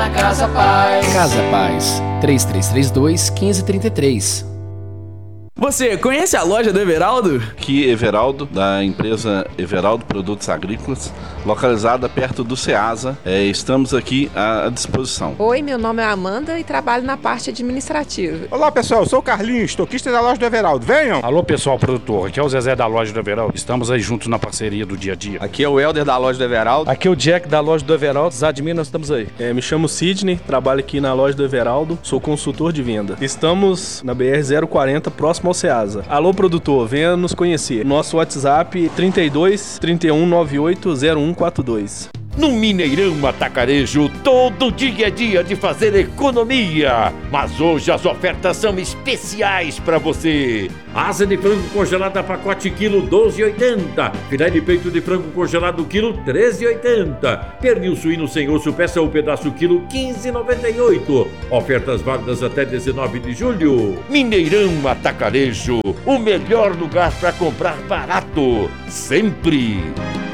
na Casa Paz. Casa Paz, 3332-1533. Você conhece a loja do Everaldo? Aqui, Everaldo, da empresa Everaldo Produtos Agrícolas, localizada perto do Ceasa. Estamos aqui à disposição. Oi, meu nome é Amanda e trabalho na parte administrativa. Olá, pessoal, eu sou o Carlinhos, estoquista da loja do Everaldo. Venham! Alô, pessoal produtor, aqui é o Zezé da loja do Everaldo. Estamos aí juntos na parceria do dia a dia. Aqui é o Helder da loja do Everaldo. Aqui é o Jack da loja do Everaldo. Zadmin, nós estamos aí. Me chamo Sidney, trabalho aqui na loja do Everaldo, sou consultor de venda. Estamos na BR-040, próximo ao Ceasa. Alô, produtor, venha nos conhecer. Nosso WhatsApp 32 31 98 0142. No Mineirão Atacarejo, todo dia é dia de fazer economia. Mas hoje as ofertas são especiais para você. Asa de frango congelada pacote quilo 12,80. Filé de peito de frango congelado quilo 13,80. Pernil suíno sem osso peça ou pedaço quilo 15,98. Ofertas válidas até 19 de julho. Mineirão Atacarejo, o melhor lugar para comprar barato. Sempre.